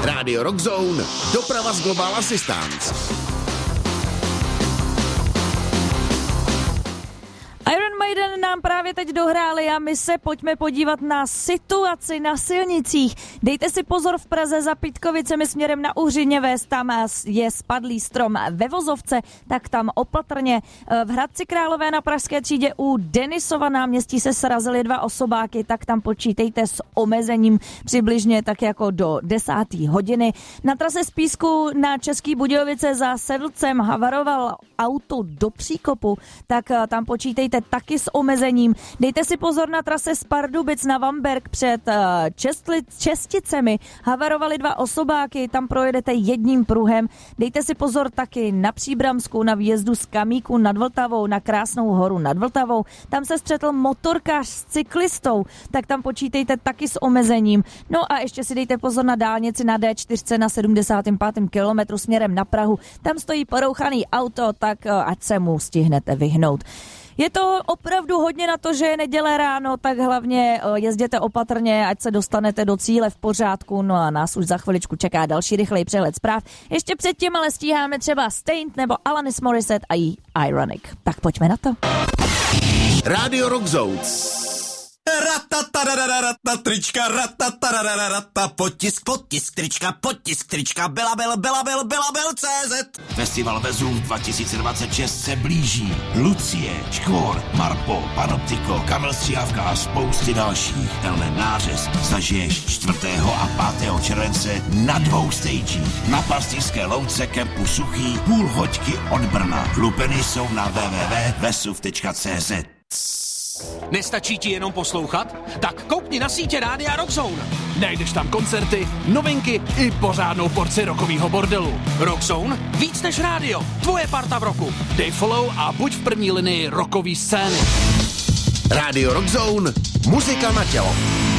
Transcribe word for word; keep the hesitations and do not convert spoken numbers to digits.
Rádio Rock Zone, doprava z Global Assistance. Iron Maiden nám právě teď dohráli a my se pojďme podívat na situaci na silnicích. Dejte si pozor v Praze za Pítkovicemi směrem na Uhřiněves, tam je spadlý strom ve vozovce, tak tam opatrně. V Hradci Králové na Pražské třídě u Denisova náměstí se srazily dva osobáky, tak tam počítejte s omezením přibližně tak jako do desáté hodiny. Na trase z Písku na Český Budějovice za Sedlcem havaroval auto do příkopu, tak tam počítejte taky s omezením. Dejte si pozor na trase z Pardubic na Vamberk před Čestli, Česticemi. Havarovali dva osobáky, tam projedete jedním pruhem. Dejte si pozor taky na Příbramsku, na výjezdu z Kamíku nad Vltavou, na Krásnou horu nad Vltavou. Tam se střetl motorkář s cyklistou, tak tam počítejte taky s omezením. No a ještě si dejte pozor na dálnici na dé čtyři na sedmdesátém pátém kilometru směrem na Prahu. Tam stojí porouchaný auto, tak ať se mu stihnete vyhnout. Je to opravdu hodně na to, že je neděle ráno, tak hlavně jezděte opatrně, ať se dostanete do cíle v pořádku. No a nás už za chviličku čeká další rychlej přehled zpráv. Ještě předtím ale stíháme třeba Stained nebo Alanis Morissette a jí Ironic. Tak pojďme na to. Rádio Rock Zone. Ratatarararata, trička, ratatarararata, potisk, potisk, trička, potisk, trička, Belabil, Belabil, Belabil tečka cé zet. Festival Vezův dva tisíce dvacet šest se blíží. Lucie, Škvor, Marpo, Panoptiko, Kamil Stříhavka a spousty dalších. Tenhle nářez zažiješ čtvrtého a pátého července na dvou stagích. Na Pastýřské louce kempu Suchý, půl hoďky od Brna. Lupeny jsou na w w w tečka vesuv tečka cé zet. Nestačí ti jenom poslouchat? Tak koukni na sítě Rádia Rock Zone. Najdeš tam koncerty, novinky i pořádnou porci rockovýho bordelu. Rock Zone? Víc než rádio. Tvoje parta v roku. Dej follow a buď v první linii rockový scény. Rádio Rock Zone, muzika na tělo.